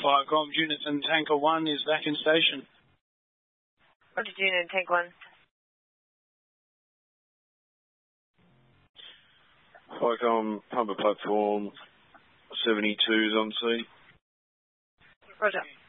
Viacom, Unison Tanker 1 is back in station. Roger, Unison Tank 1. Viacom, pumper platform 72 is on sea. Roger.